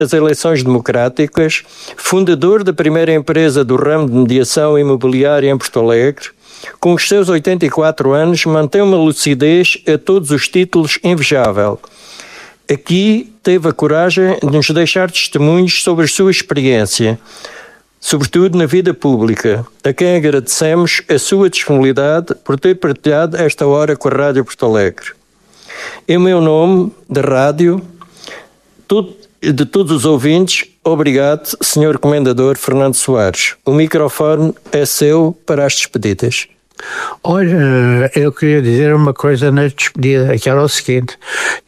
as eleições democráticas, fundador da primeira empresa do ramo de mediação imobiliária em Porto Alegre, com os seus 84 anos, mantém uma lucidez a todos os títulos invejável. Aqui teve a coragem de nos deixar testemunhos sobre a sua experiência, sobretudo na vida pública, a quem agradecemos a sua disponibilidade por ter partilhado esta hora com a Rádio Porto Alegre. Em meu nome, da rádio, de todos os ouvintes, obrigado, Sr. Comendador Fernando Soares. O microfone é seu para as despedidas. Olha, eu queria dizer uma coisa na despedida, que era o seguinte: